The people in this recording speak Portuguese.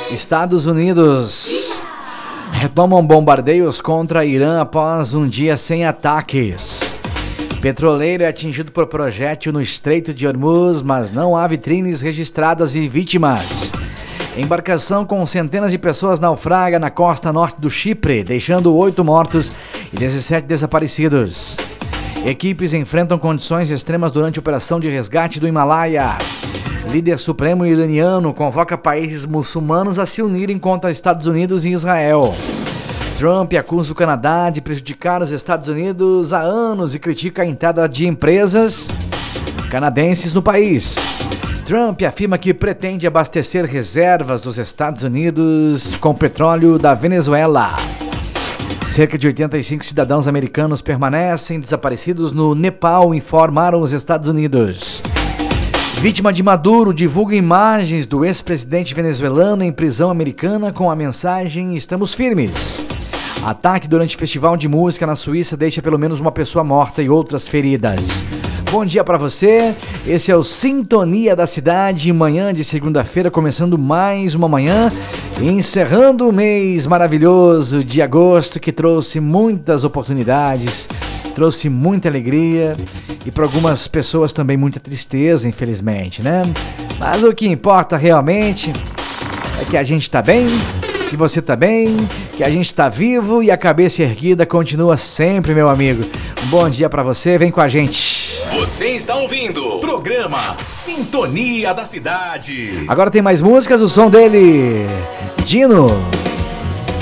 Estados Unidos retomam bombardeios contra Irã após um dia sem ataques. Petroleiro é atingido por projétil no Estreito de Hormuz, mas não há vitrines registradas e vítimas. Embarcação com centenas de pessoas naufraga na costa norte do Chipre, deixando 8 mortos e 17 desaparecidos. Equipes enfrentam condições extremas durante a operação de resgate do Himalaia. Líder supremo iraniano convoca países muçulmanos a se unirem contra Estados Unidos e Israel. Trump acusa o Canadá de prejudicar os Estados Unidos há anos e critica a entrada de empresas canadenses no país. Trump afirma que pretende abastecer reservas dos Estados Unidos com petróleo da Venezuela. Cerca de 85 cidadãos americanos permanecem desaparecidos no Nepal, informaram os Estados Unidos. Vítima de Maduro divulga imagens do ex-presidente venezuelano em prisão americana com a mensagem "Estamos firmes". Ataque durante festival de música na Suíça deixa pelo menos uma pessoa morta e outras feridas. Bom dia pra você, esse é o Sintonia da Cidade, manhã de segunda-feira, começando mais uma manhã e encerrando o mês maravilhoso de agosto que trouxe muitas oportunidades, trouxe muita alegria e para algumas pessoas também muita tristeza, infelizmente, né? Mas o que importa realmente é que a gente tá bem, que você tá bem, que a gente tá vivo e a cabeça erguida continua sempre, meu amigo. Um bom dia pra você, vem com a gente. Você está ouvindo o programa Sintonia da Cidade. Agora tem mais músicas, o som dele, Dino.